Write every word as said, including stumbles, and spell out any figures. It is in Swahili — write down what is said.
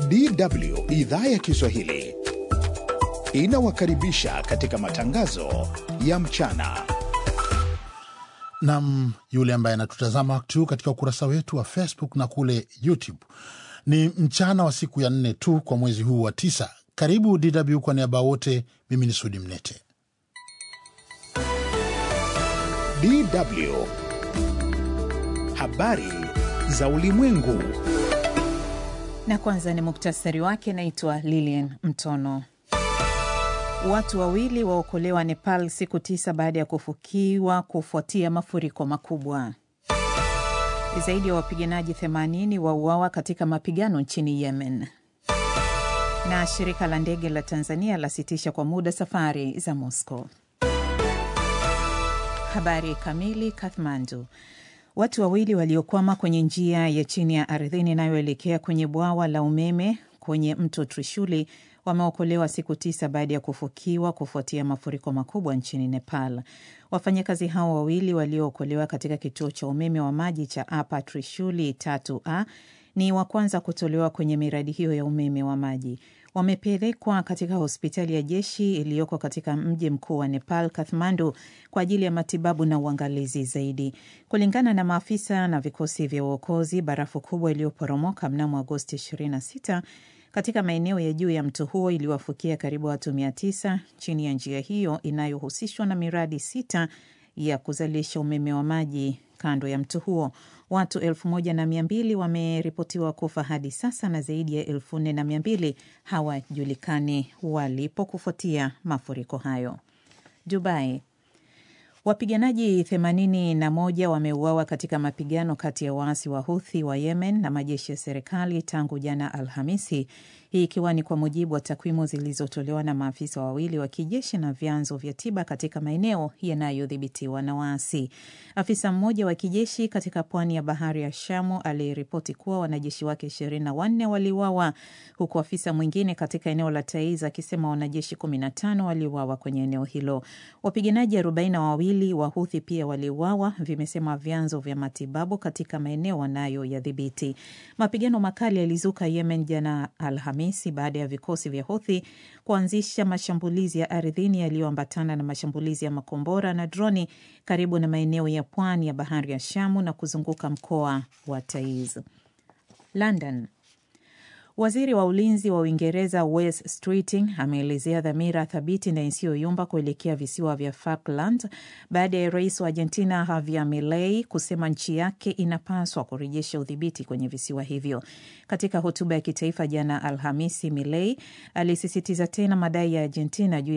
D W idhaa ya Kiswahili inawakaribisha katika matangazo ya mchana. Nam yule ambaye anatutazama tu katika ukurasa wetu wa Facebook na kule YouTube. Ni mchana wa siku ya nne tu kwa mwezi huu wa tisa. Karibu D W kwa niaba wote, mimi ni Sudi Mnete. D W habari za ulimwengu. Na kwanza ni muktasari wake. Naitwa Lilian Mtono. Watu wawili waokolewa Nepal siku tisa baada ya kufukiwa kufuatia mafuriko makubwa. Zaidi ya wapiganaji themanini wauawa katika mapigano nchini Yemen. Na shirika la ndege la Tanzania lasitisha kwa muda safari za Moscow. Habari kamili. Kathmandu. Watu wawili waliokwama kwenye njia ya chini ya ardhini inayoelekea kwenye bwawa la umeme kwenye mto Trishuli wameokolewa siku tisa baada ya kufukiwa kufuatia mafuriko makubwa nchini Nepal. Wafanyakazi hao wawili waliookolewa katika kituo cha umeme wa maji cha Upper Trishuli tatu A ni wa kwanza kutolewa kwenye miradi hiyo ya umeme wa maji. Wamepelekwa katika hospitali ya jeshi iliyoko katika mji mkuu wa Nepal, Kathmandu, kwa ajili ya matibabu na uangalizi zaidi. Kulingana na maafisa na vikosi vya uokozi, barafu kubwa iliyoporomoka mnamo Agosti ishirini na sita katika maeneo ya juu ya mto huo iliwafukia karibu watu mia tisa chini ya njia hiyo inayohusishwa na miradi sita ya kuzalisha umeme wa maji kando ya mto huo. Watu elfu moja na mia mbili wameripotiwa kufa hadi sasa na zaidi ya elfu nne na mia mbili hawajulikani walipo kufuatia mafuriko hayo. Dubai. Wapiganaji themanini na moja wameuawa katika mapigano kati ya waasi wa Houthi wa Yemen na majeshi ya serikali tangu jana Alhamisi, hii ikiwa ni kwa mujibu wa takwimu zilizotolewa na maafisa wawili wa kijeshi na vyanzo vya tiba katika maeneo yanayodhibitiwa na waasi. Afisa mmoja wa kijeshi katika pwani ya bahari ya Shamu aliripoti kuwa wanajeshi wake ishirini na wanne waliuawa, huku afisa mwingine katika eneo la Taiz akisema wanajeshi kumi na tano waliuawa kwenye eneo hilo. Wapiganaji arobaini na wawili wa Houthi pia waliuawa, vimesema vyanzo vya matibabu katika maeneo wanayoyadhibiti. Mapigano makali yalizuka Yemen jana Alhamisi baada ya vikosi vya Houthi kuanzisha mashambulizi ya ardhini yaliyoambatana na mashambulizi ya makombora na droni karibu na maeneo ya pwani ya bahari ya Shamu na kuzunguka mkoa wa Taiz. London. Waziri wa ulinzi wa Uingereza Wes Streeting ameelezea dhamira thabiti na isiyoyumba kuelekea visiwa vya Falkland baada ya rais wa Argentina Javier Milei kusema nchi yake inapaswa kurejesha udhibiti kwenye visiwa hivyo. Katika hotuba ya kitaifa jana Alhamisi, Milei alisisitiza tena madai ya Argentina juu